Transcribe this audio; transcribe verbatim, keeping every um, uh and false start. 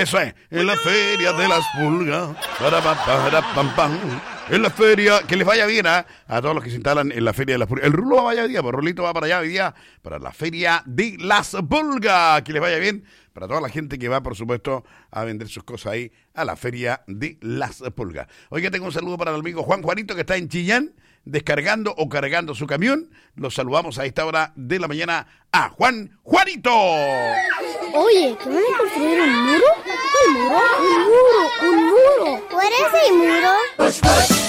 Eso es, en la feria de las pulgas. Para, para, para, pam, pam. En la feria, que les vaya bien ¿eh? a todos los que se instalan en la feria de las pulgas. El Rulo va vaya hoy día, pues Rulito va para allá hoy día, para la feria de las pulgas. Que les vaya bien para toda la gente que va, por supuesto, a vender sus cosas ahí a la feria de las pulgas. Oiga, tengo un saludo para el amigo Juan Juanito, que está en Chillán, descargando o cargando su camión. Los saludamos a esta hora de la mañana a Juan Juanito. Oye, ¿que van a construir un muro? ¿Un muro? Un muro, un muro. ¿Cuál es el muro?